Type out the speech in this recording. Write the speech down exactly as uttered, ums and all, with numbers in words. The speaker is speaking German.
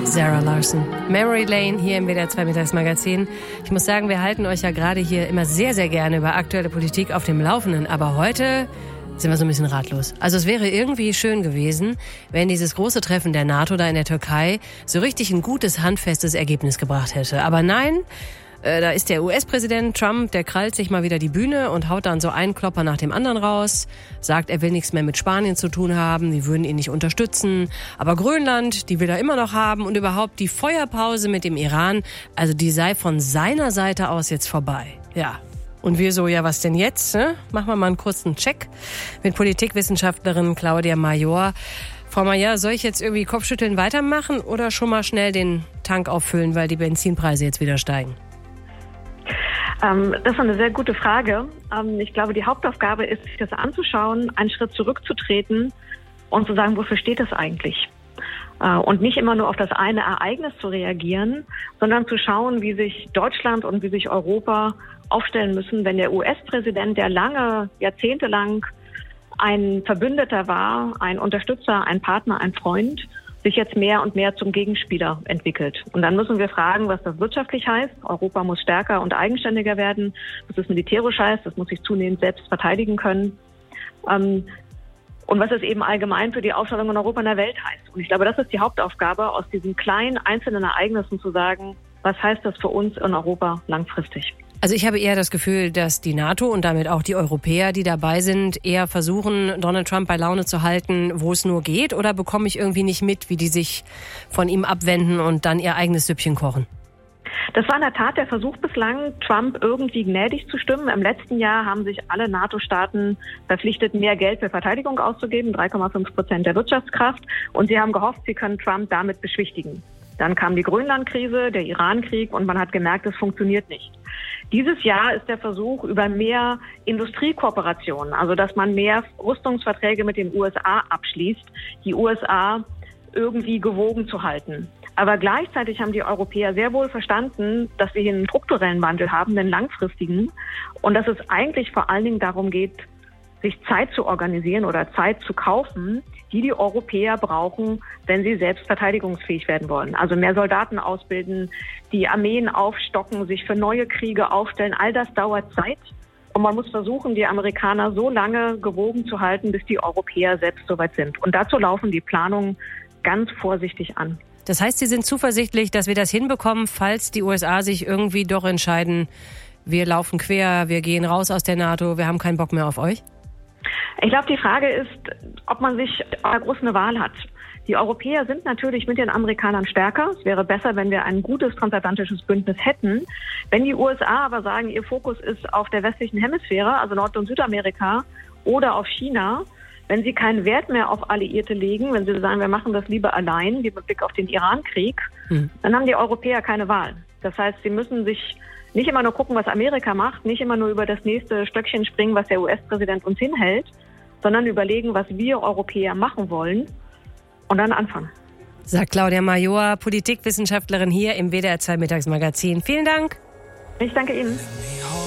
Zara Larsson. Memory Lane hier im W D R zwei Mittagsmagazin. Ich muss sagen, wir halten euch ja gerade hier immer sehr, sehr gerne über aktuelle Politik auf dem Laufenden. Aber heute sind wir so ein bisschen ratlos. Also es wäre irgendwie schön gewesen, wenn dieses große Treffen der NATO da in der Türkei so richtig ein gutes, handfestes Ergebnis gebracht hätte. Aber nein, äh, da ist der U S-Präsident Trump, der krallt sich mal wieder die Bühne und haut dann so einen Klopper nach dem anderen raus, sagt, er will nichts mehr mit Spanien zu tun haben, die würden ihn nicht unterstützen. Aber Grönland, die will er immer noch haben und überhaupt die Feuerpause mit dem Iran, also die sei von seiner Seite aus jetzt vorbei. Ja. Und wir so, ja, was denn jetzt? Ne? Machen wir mal einen kurzen Check mit Politikwissenschaftlerin Claudia Major. Frau Major, soll ich jetzt irgendwie Kopfschütteln weitermachen oder schon mal schnell den Tank auffüllen, weil die Benzinpreise jetzt wieder steigen? Ähm, das ist eine sehr gute Frage. Ähm, ich glaube, die Hauptaufgabe ist, sich das anzuschauen, einen Schritt zurückzutreten und zu sagen, wofür steht das eigentlich? Äh, und nicht immer nur auf das eine Ereignis zu reagieren, sondern zu schauen, wie sich Deutschland und wie sich Europa aufstellen müssen, wenn der U S-Präsident, der lange, jahrzehntelang ein Verbündeter war, ein Unterstützer, ein Partner, ein Freund, sich jetzt mehr und mehr zum Gegenspieler entwickelt. Und dann müssen wir fragen, was das wirtschaftlich heißt. Europa muss stärker und eigenständiger werden. Was das militärisch heißt, das muss sich zunehmend selbst verteidigen können. Ähm, und was es eben allgemein für die Aufstellung in Europa und der Welt heißt. Und ich glaube, das ist die Hauptaufgabe, aus diesen kleinen einzelnen Ereignissen zu sagen, was heißt das für uns in Europa langfristig? Also ich habe eher das Gefühl, dass die NATO und damit auch die Europäer, die dabei sind, eher versuchen, Donald Trump bei Laune zu halten, wo es nur geht, oder bekomme ich irgendwie nicht mit, wie die sich von ihm abwenden und dann ihr eigenes Süppchen kochen? Das war in der Tat der Versuch bislang, Trump irgendwie gnädig zu stimmen. Im letzten Jahr haben sich alle NATO-Staaten verpflichtet, mehr Geld für Verteidigung auszugeben, drei Komma fünf Prozent der Wirtschaftskraft. Und sie haben gehofft, sie können Trump damit beschwichtigen. Dann kam die Grönlandkrise, der Irankrieg und man hat gemerkt, es funktioniert nicht. Dieses Jahr ist der Versuch über mehr Industriekooperation, also dass man mehr Rüstungsverträge mit den U S A abschließt, die U S A irgendwie gewogen zu halten. Aber gleichzeitig haben die Europäer sehr wohl verstanden, dass wir hier einen strukturellen Wandel haben, einen langfristigen, und dass es eigentlich vor allen Dingen darum geht, sich Zeit zu organisieren oder Zeit zu kaufen, die die Europäer brauchen, wenn sie selbst verteidigungsfähig werden wollen. Also mehr Soldaten ausbilden, die Armeen aufstocken, sich für neue Kriege aufstellen. All das dauert Zeit. Und man muss versuchen, die Amerikaner so lange gewogen zu halten, bis die Europäer selbst soweit sind. Und dazu laufen die Planungen ganz vorsichtig an. Das heißt, Sie sind zuversichtlich, dass wir das hinbekommen, falls die U S A sich irgendwie doch entscheiden, wir laufen quer, wir gehen raus aus der NATO, wir haben keinen Bock mehr auf euch? Ich glaube, die Frage ist, ob man sich groß eine Wahl hat. Die Europäer sind natürlich mit den Amerikanern stärker. Es wäre besser, wenn wir ein gutes transatlantisches Bündnis hätten. Wenn die U S A aber sagen, ihr Fokus ist auf der westlichen Hemisphäre, also Nord- und Südamerika oder auf China, wenn sie keinen Wert mehr auf Alliierte legen, wenn sie sagen, wir machen das lieber allein, wie mit Blick auf den Irankrieg, hm. dann haben die Europäer keine Wahl. Das heißt, sie müssen sich nicht immer nur gucken, was Amerika macht, nicht immer nur über das nächste Stöckchen springen, was der U S-Präsident uns hinhält, sondern überlegen, was wir Europäer machen wollen und dann anfangen. Sagt Claudia Major, Politikwissenschaftlerin hier im W D R zwei Mittagsmagazin. Vielen Dank. Ich danke Ihnen.